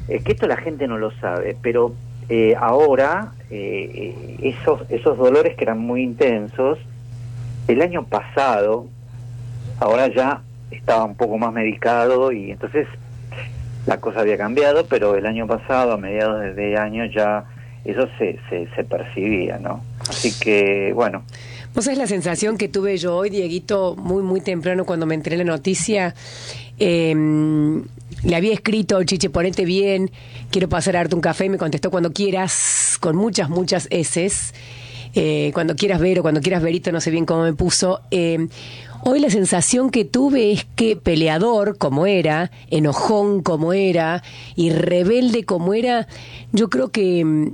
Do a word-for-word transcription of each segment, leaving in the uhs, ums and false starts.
es que esto la gente no lo sabe, pero eh, ahora eh, esos, esos dolores que eran muy intensos, el año pasado, ahora ya estaba un poco más medicado y entonces la cosa había cambiado, pero el año pasado, a mediados de, de año, ya eso se, se, se percibía, ¿no? Así que, bueno. ¿Vos sabés la sensación que tuve yo hoy, Dieguito, muy, muy temprano cuando me enteré la noticia? Eh, le había escrito, Chiche, ponete bien, quiero pasar a darte un café, y me contestó cuando quieras, con muchas, muchas eses. Eh, cuando quieras ver o cuando quieras verito, no sé bien cómo me puso. Eh, hoy la sensación que tuve es que peleador como era, enojón como era y rebelde como era, yo creo que mm,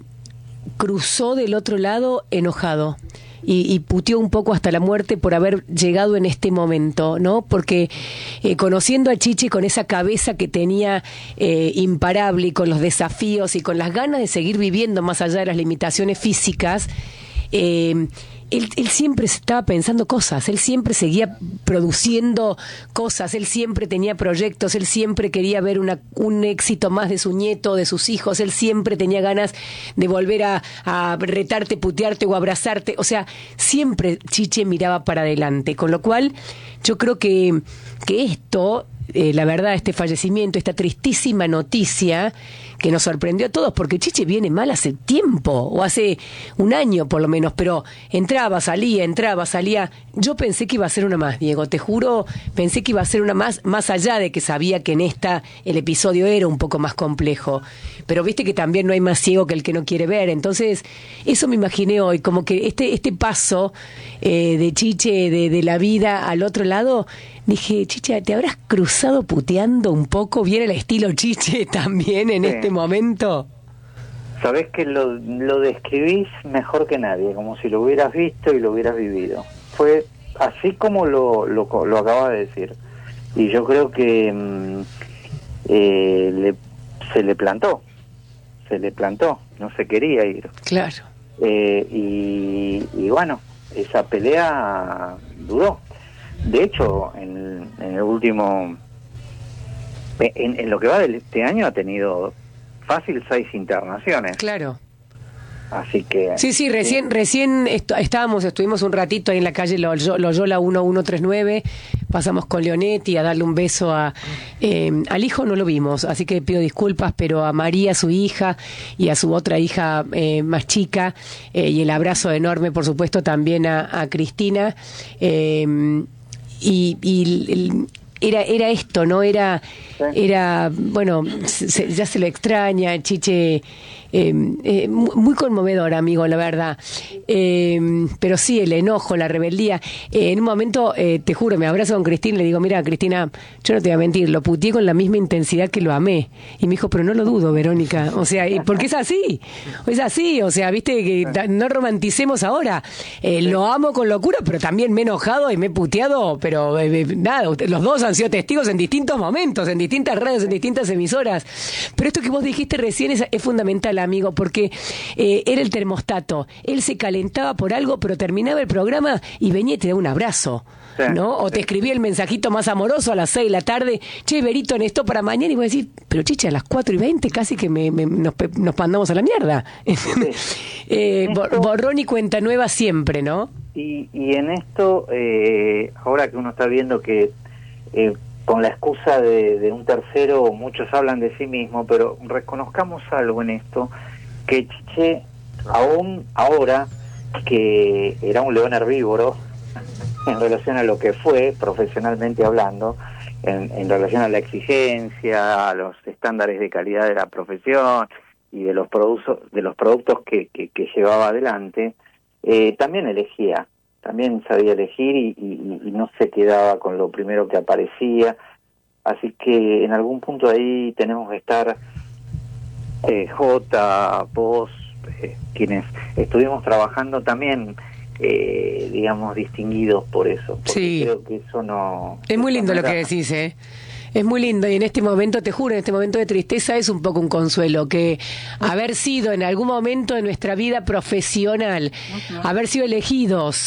cruzó del otro lado enojado. Y, y puteó un poco hasta la muerte por haber llegado en este momento, ¿no? Porque eh, conociendo a Chiche con esa cabeza que tenía eh, imparable y con los desafíos y con las ganas de seguir viviendo más allá de las limitaciones físicas, eh, Él, él siempre estaba pensando cosas, él siempre seguía produciendo cosas, él siempre tenía proyectos, él siempre quería ver una, un éxito más de su nieto, de sus hijos, él siempre tenía ganas de volver a, a retarte, putearte o abrazarte, o sea, siempre Chiche miraba para adelante, con lo cual yo creo que, que esto, eh, la verdad, este fallecimiento, esta tristísima noticia que nos sorprendió a todos, porque Chiche viene mal hace tiempo, o hace un año por lo menos, pero entraba, salía, entraba, salía. Yo pensé que iba a ser una más, Diego, te juro, pensé que iba a ser una más, más allá de que sabía que en esta el episodio era un poco más complejo. Pero viste que también no hay más ciego que el que no quiere ver, entonces eso me imaginé hoy, como que este, este paso eh, de Chiche, de, de la vida al otro lado, dije, Chiche, ¿te habrás cruzado puteando un poco? ¿Viene el estilo Chiche también en sí. este momento? Sabés que lo, lo describís mejor que nadie, como si lo hubieras visto y lo hubieras vivido. Fue así como lo, lo, lo acabas de decir. Y yo creo que mm, eh, le, se le plantó, se le plantó, no se quería ir. Claro. Eh, y, y bueno, esa pelea duró. De hecho, en, en el último, en, en lo que va de este año ha tenido fácil seis internaciones. Claro. Así que... Sí, sí, recién, sí. recién est- estábamos, estuvimos un ratito ahí en la calle Loyola uno uno tres nueve, pasamos con Leonetti a darle un beso a... Eh, al hijo no lo vimos, así que pido disculpas, pero a María, su hija, y a su otra hija eh, más chica, eh, y el abrazo enorme, por supuesto, también a, a Cristina, eh, y... y el, Era, era esto, ¿no? Era, sí. era bueno, se, ya se lo extraña, Chiche, eh, eh, muy conmovedor, amigo, la verdad. Eh, pero sí, el enojo, la rebeldía. Eh, en un momento, eh, te juro, me abrazo con Cristina y le digo, mira, Cristina, yo no te voy a mentir, lo puteé con la misma intensidad que lo amé. Y me dijo, pero no lo dudo, Verónica. O sea, porque es así, es así, o sea, viste, que no romanticemos ahora. Eh, lo amo con locura, pero también me he enojado y me he puteado, pero eh, nada, los dos han sido testigos en distintos momentos, en distintas radios, en distintas emisoras. Pero esto que vos dijiste recién es, es fundamental, amigo, porque eh, era el termostato. Él se calentaba por algo, pero terminaba el programa y venía y te daba un abrazo. Sí, ¿no? O sí. te escribía el mensajito más amoroso a las seis de la tarde, che, Berito, en esto para mañana, y vos decís, pero Chiche, a las cuatro y veinte casi que me, me, nos, nos mandamos a la mierda. Sí. eh, esto, borrón y cuenta nueva siempre, ¿no? Y, y en esto, eh, ahora que uno está viendo que eh, con la excusa de, de un tercero muchos hablan de sí mismo, pero reconozcamos algo en esto, que Chiche, aún ahora que era un león herbívoro, en relación a lo que fue, profesionalmente hablando, en, en relación a la exigencia, a los estándares de calidad de la profesión y de los productos, de los productos que, que, que llevaba adelante, eh, también elegía, también sabía elegir y, y, y no se quedaba con lo primero que aparecía. Así que en algún punto ahí tenemos que estar, eh, Jota, vos, eh, quienes estuvimos trabajando también, Eh, digamos, distinguidos por eso, porque sí. creo que eso no... Es muy lindo no lo que decís, ¿eh? Es muy lindo, y en este momento, te juro, en este momento de tristeza es un poco un consuelo, que haber sido en algún momento de nuestra vida profesional, uh-huh. haber sido elegidos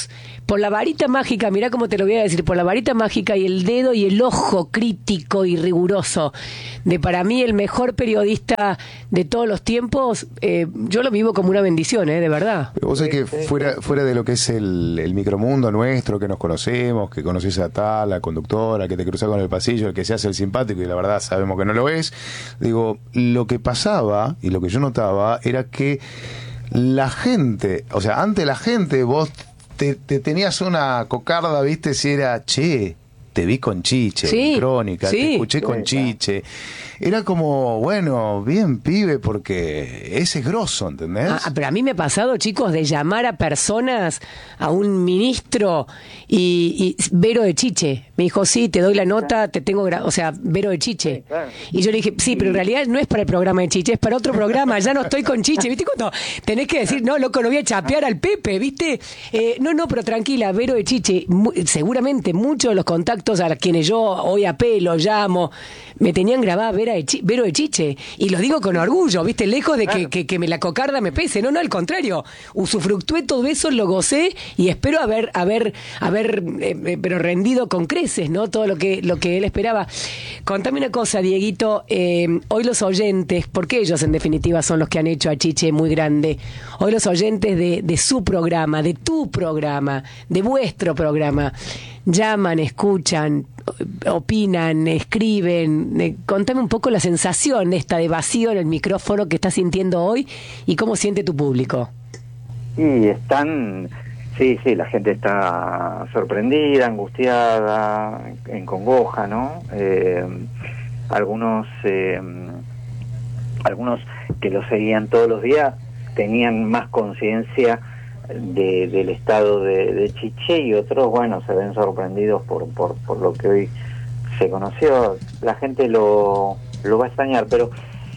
por la varita mágica, mirá cómo te lo voy a decir, por la varita mágica y el dedo y el ojo crítico y riguroso de para mí el mejor periodista de todos los tiempos, eh, yo lo vivo como una bendición, eh, de verdad. Vos sabés que fuera, fuera de lo que es el, el micromundo nuestro, que nos conocemos, que conoces a tal, la conductora, que te cruzás con el pasillo, el que se hace el simpático y la verdad sabemos que no lo es, digo, lo que pasaba y lo que yo notaba era que la gente, o sea, ante la gente vos te, te tenías una cocarda, viste, si era, che, te vi con Chiche, sí, en Crónica, sí. te escuché con Chiche. Era como, bueno, bien pibe, porque ese es grosso, ¿entendés? Ah, pero a mí me ha pasado, chicos, de llamar a personas, a un ministro, y, y Vero de Chiche. Me dijo, sí, te doy la nota, te tengo, gra-". o sea, Vero de Chiche. Sí, claro. Y yo le dije, sí, pero en realidad no es para el programa de Chiche, es para otro programa, ya no estoy con Chiche. ¿Viste cuando tenés que decir, no, loco, no voy a chapear al Pepe, ¿viste? Eh, no, no, pero tranquila, Vero de Chiche, mu- seguramente muchos de los contactos a quienes yo hoy apelo, llamo, me tenían grabada Vera de Chi- Vero de Chiche. Y lo digo con orgullo, ¿viste? Lejos de que, Claro. que, que me la cocarda me pese. No, no, al contrario. Usufructué todo eso, lo gocé y espero haber, haber, haber eh, eh, pero rendido con creces, ¿no? Todo lo que, lo que él esperaba. Contame una cosa, Dieguito. Eh, hoy los oyentes, porque ellos en definitiva son los que han hecho a Chiche muy grande. Hoy los oyentes de, de su programa, de tu programa, de vuestro programa, llaman, escuchan, opinan, escriben. Eh, contame un poco la sensación esta de vacío en el micrófono que estás sintiendo hoy y cómo siente tu público. Y están, sí, sí, la gente está sorprendida, angustiada, en congoja, ¿no? Eh, algunos, eh, algunos que lo seguían todos los días tenían más conciencia de, del estado de, de Chiche, y otros, bueno, se ven sorprendidos por, por, por lo que hoy se conoció. La gente lo, lo va a extrañar, pero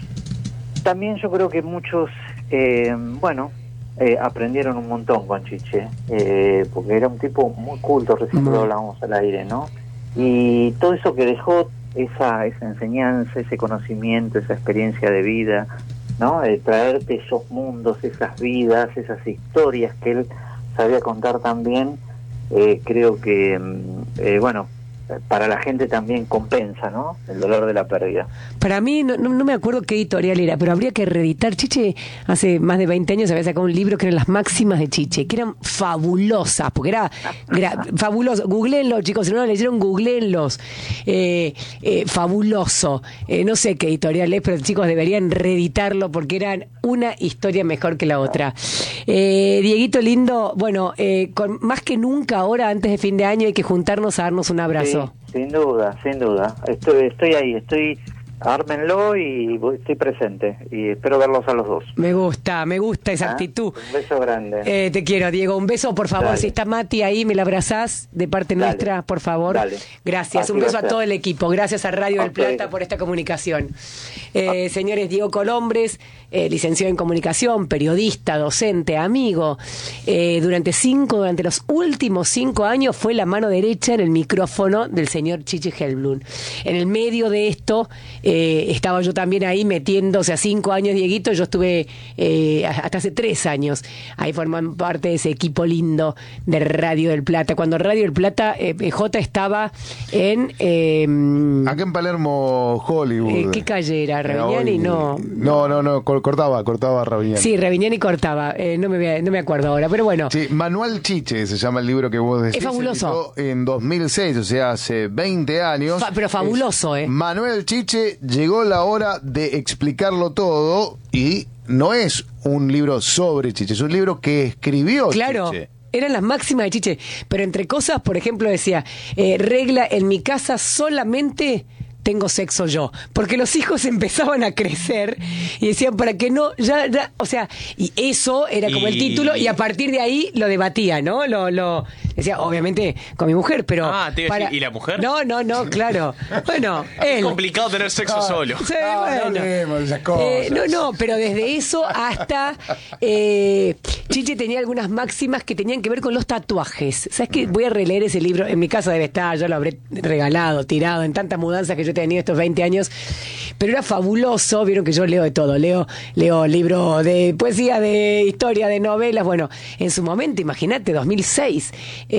también yo creo que muchos, eh, bueno, eh, aprendieron un montón con Chiche, eh, porque era un tipo muy culto, recién lo hablábamos al aire, ¿no? Y todo eso que dejó, esa, esa enseñanza, ese conocimiento, esa experiencia de vida, ¿no? De traerte esos mundos, esas vidas, esas historias que él sabía contar también, eh, creo que, eh, bueno, para la gente también compensa, ¿no? El dolor de la pérdida. Para mí, no, no, no me acuerdo qué editorial era, pero habría que reeditar. Chiche hace más de veinte años había sacado un libro que eran las máximas de Chiche, que eran fabulosas, porque era, era fabuloso. Googleenlo, chicos, si no lo leyeron, googleenlos. Eh, eh, fabuloso. Eh, no sé qué editorial es, pero chicos, deberían reeditarlo porque eran una historia mejor que la otra. Eh, Dieguito lindo, bueno, eh, con, más que nunca ahora, antes de fin de año, hay que juntarnos a darnos un abrazo. Sí, sin duda, sin duda. Estoy, estoy ahí, estoy... Ármenlo y voy- estoy presente y espero verlos a los dos. Me gusta, me gusta esa ¿Ah? actitud. Un beso grande. Eh, te quiero, Diego. Un beso, por favor. Dale. Si está Mati ahí, me la abrazás de parte Dale. nuestra, por favor. Dale. Gracias. Así Un va beso a a ser. todo el equipo. Gracias a Radio del Ok. Plata por esta comunicación. Eh, señores, Diego Colombres, eh, licenciado en comunicación, periodista, docente, amigo. Eh, durante cinco, durante los últimos cinco años fue la mano derecha en el micrófono del señor Chiche Helblum. En el medio de esto eh, estaba yo también ahí metiéndose a cinco años, Dieguito. Yo estuve eh, hasta hace tres años. Ahí forman parte de ese equipo lindo de Radio del Plata. Cuando Radio del Plata, eh, J estaba en... Eh, Acá en Palermo, Hollywood. eh, ¿Qué calle era? Ravignani, Hoy- no. No, no, no, cor- cortaba, cortaba Ravignani. Sí, Ravignani cortaba. Eh, no, me, voy a- no me acuerdo ahora, pero bueno. Sí, Manual Chiche se llama el libro que vos decís. Es fabuloso. Se editó en dos mil seis, o sea, hace veinte años. Fa- pero fabuloso, Es ¿eh? Manuel Chiche, llegó la hora de explicarlo todo y no es un libro sobre Chiche, es un libro que escribió Claro. Chiche. Eran las máximas de Chiche. Pero entre cosas, por ejemplo, decía, eh, regla, en mi casa solamente tengo sexo yo. Porque los hijos empezaban a crecer y decían, para que no, ya, ya, o sea, y eso era como el Y- título, y a partir de ahí lo debatía, ¿no? Lo, lo decía, obviamente, con mi mujer, pero... Ah, te iba a decir, ¿y la mujer? No, no, no, claro. Bueno, él... Es complicado tener sexo solo. Sí, No, no bueno. hablemos de esas cosas. Eh, no, no, pero desde eso hasta eh, Chiche tenía algunas máximas que tenían que ver con los tatuajes. ¿Sabes qué? Voy a releer ese libro. En mi casa debe estar, yo lo habré regalado, tirado, en tantas mudanzas que yo he tenido estos veinte años. Pero era fabuloso. Vieron que yo leo de todo. Leo, leo libros de poesía, de historia, de novelas. Bueno, en su momento, imagínate, dos mil seis.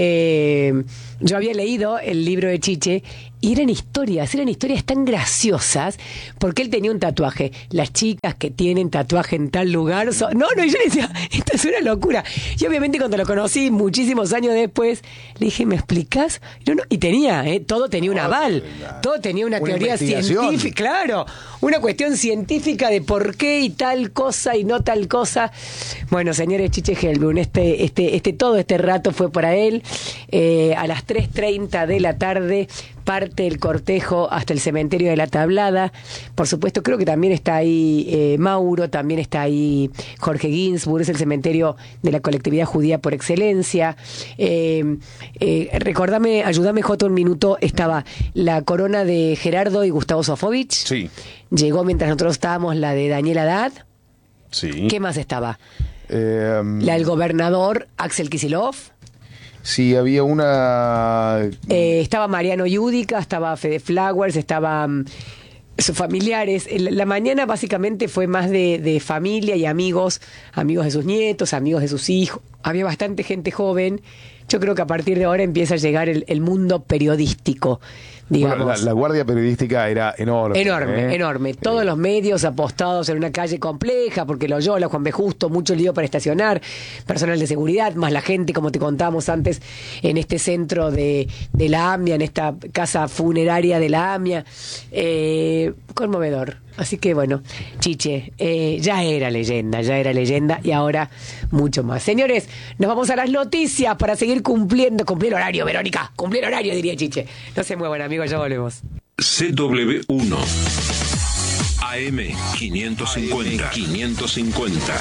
Eh, yo había leído el libro de Chiche y eran historias, eran historias tan graciosas, porque él tenía un tatuaje. Las chicas que tienen tatuaje en tal lugar son... No, no, y yo le decía, esto es una locura. Y obviamente cuando lo conocí muchísimos años después, le dije, ¿me explicás? No, no, y tenía, ¿eh? Todo tenía un aval, todo tenía una, una teoría científica, claro, una cuestión científica de por qué y tal cosa y no tal cosa. Bueno, señores, Chiche Helblum, este, este, este, todo este rato fue para él. Eh, a las tres treinta de la tarde parte el cortejo hasta el cementerio de la Tablada. Por supuesto, creo que también está ahí eh, Mauro, también está ahí Jorge Ginsburg, es el cementerio de la colectividad judía por excelencia. Eh, eh, recordame, ayúdame, Joto, un minuto, estaba la corona de Gerardo y Gustavo Sofovich. Sí. Llegó mientras nosotros estábamos la de Daniel Haddad. Sí. ¿Qué más estaba? Eh, La del gobernador Axel Kicillof. Sí, había una... Eh, estaba Mariano Yudica, estaba Fede Flowers, estaban sus familiares. La, la mañana básicamente fue más de, de familia y amigos, amigos de sus nietos, amigos de sus hijos. Había bastante gente joven. Yo creo que a partir de ahora empieza a llegar el, el mundo periodístico, digamos. Bueno, la, la guardia periodística era enorme. Enorme, ¿eh? enorme. Todos eh. los medios apostados en una calle compleja, porque Loyola, Juan B. Justo, mucho lío para estacionar, personal de seguridad, más la gente, como te contábamos antes, en este centro de, de la AMIA, en esta casa funeraria de la AMIA. Eh, conmovedor. Así que bueno, Chiche, eh, ya era leyenda, ya era leyenda y ahora mucho más. Señores, nos vamos a las noticias para seguir cumpliendo, cumplir horario, Verónica, cumplir horario, diría Chiche. No se muevan, amigos, ya volvemos. C W uno A M quinientos cincuenta quinientos cincuenta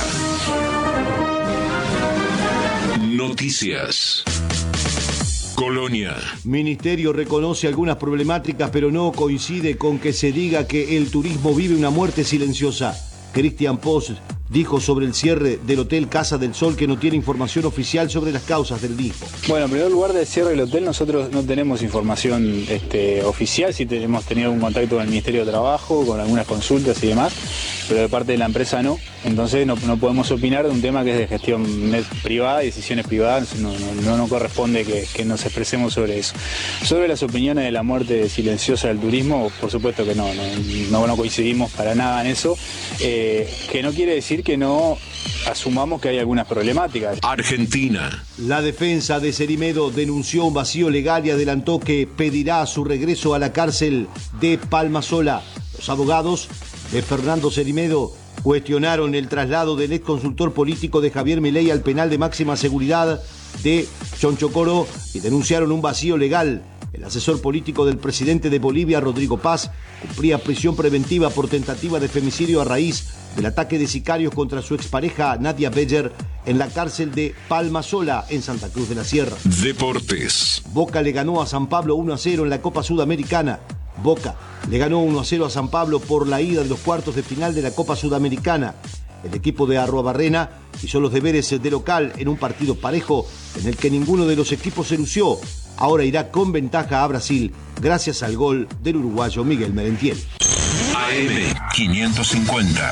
Noticias. Colonia. Ministerio reconoce algunas problemáticas, pero no coincide con que se diga que el turismo vive una muerte silenciosa. Christian Post dijo sobre el cierre del Hotel Casa del Sol que no tiene información oficial sobre las causas del mismo. Bueno, en primer lugar, del cierre del hotel nosotros no tenemos información este, oficial, sí hemos tenido algún contacto con el Ministerio de Trabajo, con algunas consultas y demás, pero de parte de la empresa no, entonces no, no podemos opinar de un tema que es de gestión privada, decisiones privadas, no, no, no, no corresponde que, que nos expresemos sobre eso. Sobre las opiniones de la muerte silenciosa del turismo, por supuesto que no, no, no, no coincidimos para nada en eso, eh, que no quiere decir que no asumamos que hay algunas problemáticas. Argentina. La defensa de Cerimedo denunció un vacío legal y adelantó que pedirá su regreso a la cárcel de Palmasola. Los abogados de Fernando Cerimedo cuestionaron el traslado del ex consultor político de Javier Milei al penal de máxima seguridad de Chonchocoro y denunciaron un vacío legal. El asesor político del presidente de Bolivia, Rodrigo Paz, cumplía prisión preventiva por tentativa de femicidio a raíz del ataque de sicarios contra su expareja Nadia Beller en la cárcel de Palmasola, en Santa Cruz de la Sierra. Deportes. Boca le ganó a San Pablo uno a cero en la Copa Sudamericana. Boca le ganó uno a cero a San Pablo por la ida de los cuartos de final de la Copa Sudamericana. El equipo de Arruabarrena hizo los deberes de local en un partido parejo en el que ninguno de los equipos se lució. Ahora irá con ventaja a Brasil gracias al gol del uruguayo Miguel Merentiel. A M quinientos cincuenta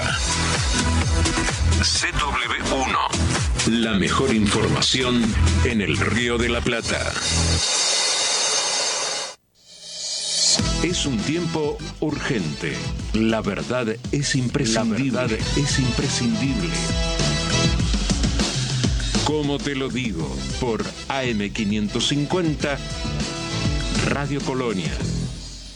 C W uno. La mejor información en el Río de la Plata. Es un tiempo urgente. La verdad es imprescindible. La verdad es imprescindible. Como te lo digo, por A M quinientos cincuenta, Radio Colonia.